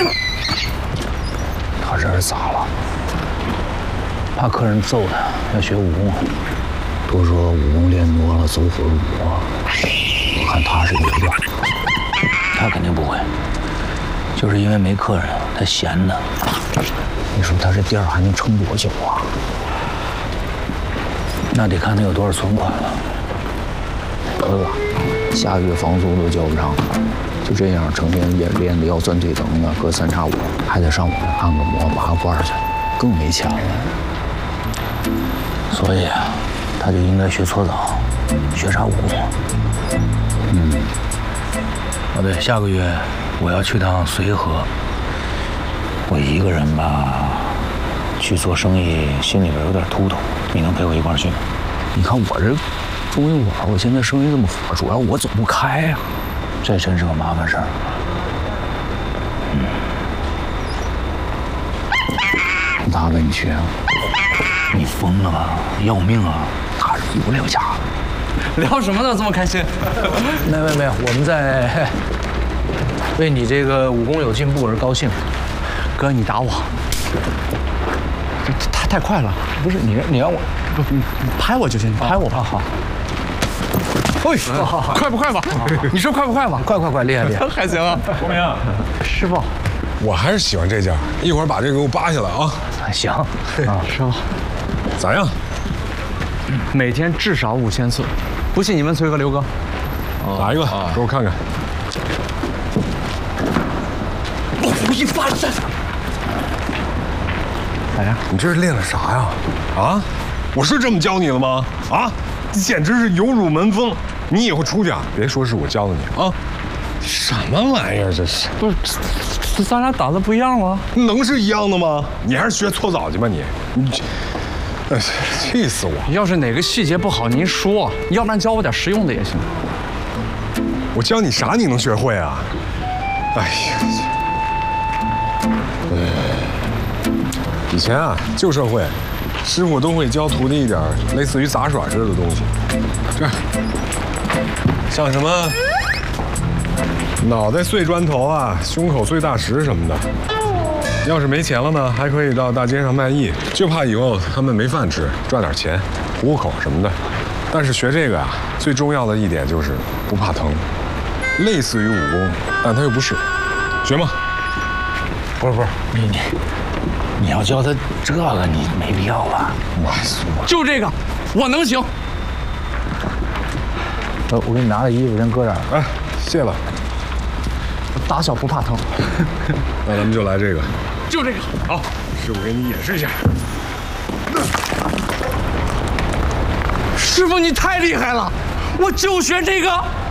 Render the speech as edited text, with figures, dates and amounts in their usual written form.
他这是咋了？怕客人揍他，要学武功。都说武功练多了走火入魔，我看他是有点。他肯定不会，就是因为没客人，他闲的。你说他这店还能撑多久啊？那得看他有多少存款了。得了，下个月房租都交不上，就这样成天练的腰酸腿疼的，隔三差五还得上我这按个摩、拔个罐去，更没钱了。所以啊，他就应该学搓澡，学啥武功？对，下个月我要去趟绥河。我一个人吧，去做生意，心里边有点突突。你能陪我一块儿去吗？你看我这中医馆，我现在生意这么火，主要我走不开呀，这真是个麻烦事儿。他跟你去啊？你疯了吧？要命啊！他是一不了家子。 聊什么呢？这么开心？ 没有，我们在为你这个武功有进步而高兴。 哥，你打我，太快了！不是你让我，你拍我就行，你拍我吧。好。哎，快不快吧？你说快不快吧？ 快，厉害！ 还行啊。 国明， 师傅， 我还是喜欢这件，一会儿把这个给我扒下来啊。 行啊，师傅， 咋样？ 每天至少5000次，不信你问崔哥、刘哥。 打一个，给我看看。 我一发站。咋样？ 你这是练的啥呀？啊？我是这么教你的吗？啊？你简直是有辱门风！你以后出去啊，别说是我教的你啊！什么玩意儿这是？ 不是，咱俩打的不一样吗？ 能是一样的吗？你还是学搓澡去吧你！哎，气死我！ 要是哪个细节不好，您说，要不然教我点实用的也行。 我教你啥你能学会啊？哎呀！以前啊，旧社会，师傅都会教徒弟一点类似于杂耍似的东西。这，像什么脑袋碎砖头啊，胸口碎大石什么的。要是没钱了呢，还可以到大街上卖艺，就怕以后他们没饭吃，赚点钱，糊口什么的。但是学这个啊，最重要的一点就是不怕疼，类似于武功，但它又不是。学吗？ 不是，你要教他这个，你没必要吧？ 就这个，我能行。 我给你拿个衣服，先搁这儿。 哎，谢了。 打小不怕疼。 那咱们就来这个。 就这个。 好，师傅给你演示一下。 师傅你太厉害了，我就学这个。